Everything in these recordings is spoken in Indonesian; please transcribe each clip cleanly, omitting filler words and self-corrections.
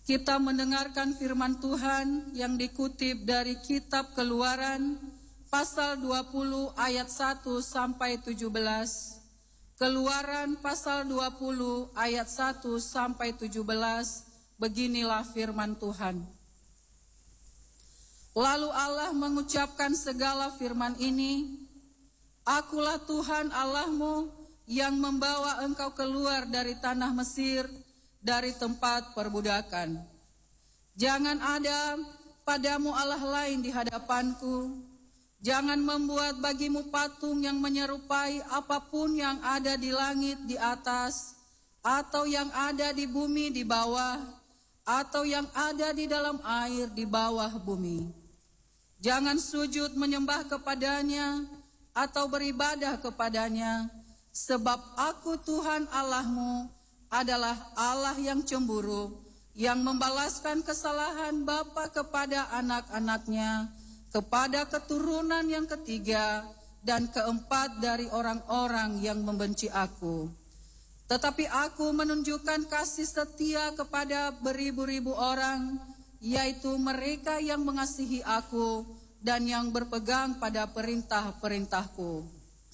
Kita mendengarkan firman Tuhan yang dikutip dari kitab Keluaran pasal 20 ayat 1 sampai 17. Keluaran pasal 20 ayat 1 sampai 17. Beginilah firman Tuhan. Lalu Allah mengucapkan segala firman ini, Akulah Tuhan Allahmu yang membawa engkau keluar dari tanah Mesir, dari tempat perbudakan. Jangan ada padamu Allah lain di hadapanku. Jangan membuat bagimu patung yang menyerupai apapun yang ada di langit di atas, atau yang ada di bumi di bawah, atau yang ada di dalam air di bawah bumi. Jangan sujud menyembah kepadanya, atau beribadah kepadanya, sebab Aku Tuhan Allahmu adalah Allah yang cemburu, yang membalaskan kesalahan bapa kepada anak-anaknya, kepada keturunan yang ketiga dan keempat dari orang-orang yang membenci Aku. Tetapi Aku menunjukkan kasih setia kepada beribu-ribu orang, yaitu mereka yang mengasihi Aku dan yang berpegang pada perintah-perintahku.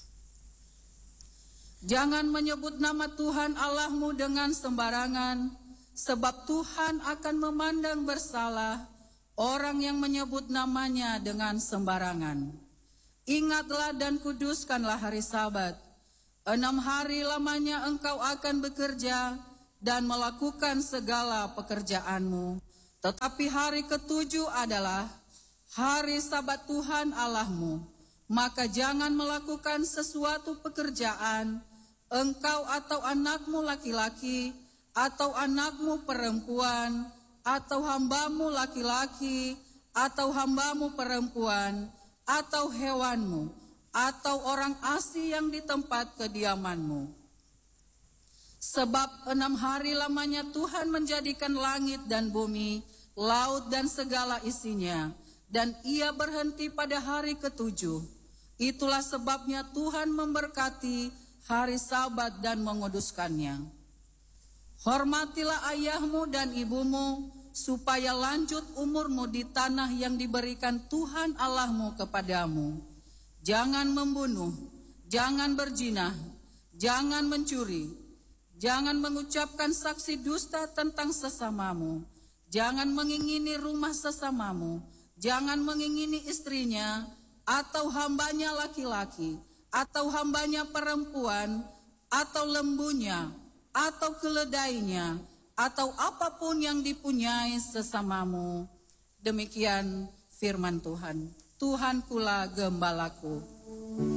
Jangan menyebut nama Tuhan Allahmu dengan sembarangan, sebab Tuhan akan memandang bersalah orang yang menyebut namanya dengan sembarangan. Ingatlah dan kuduskanlah hari Sabat. 6 hari lamanya engkau akan bekerja dan melakukan segala pekerjaanmu. Tetapi hari ketujuh adalah hari Sabat Tuhan Allahmu. Maka jangan melakukan sesuatu pekerjaan, engkau atau anakmu laki-laki, atau anakmu perempuan, atau hambamu laki-laki, atau hambamu perempuan, atau hewanmu, atau orang asing yang di tempat kediamanmu. Sebab 6 hari lamanya Tuhan menjadikan langit dan bumi, laut dan segala isinya, dan Ia berhenti pada hari ketujuh. Itulah sebabnya Tuhan memberkati hari Sabat dan menguduskannya. Hormatilah ayahmu dan ibumu, supaya lanjut umurmu di tanah yang diberikan Tuhan Allahmu kepadamu. Jangan membunuh, jangan berzina, jangan mencuri, jangan mengucapkan saksi dusta tentang sesamamu, jangan mengingini rumah sesamamu, jangan mengingini istrinya, atau hambanya laki-laki, atau hambanya perempuan, atau lembunya, atau keledainya, atau apapun yang dipunyai sesamamu. Demikian firman Tuhan. Tuhan kula gembalaku.